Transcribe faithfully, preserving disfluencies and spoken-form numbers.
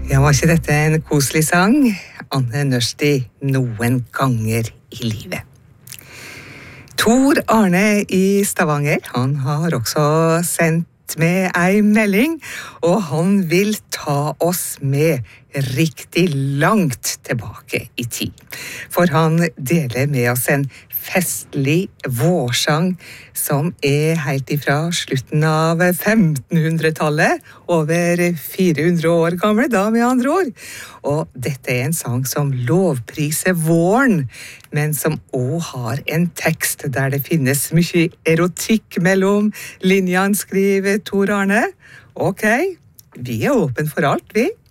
Ja, var ikke dette en koselig sang? Anne Nørsti, noen ganger i livet. Tor Arne i Stavanger, han har også sendt med ei melding, og han vil ta oss med riktig langt tilbake i tid. For han deler med oss en festlig vårsang som er helt ifra slutten av femtenhundretallet, over fire hundre år gamle da med andre ord. Og dette er en sang som lovpriser våren, men som også har en tekst der det finnes mye erotikk mellom linjene, skriver Tor Arne. Ok, vi er åpen for alt, vi.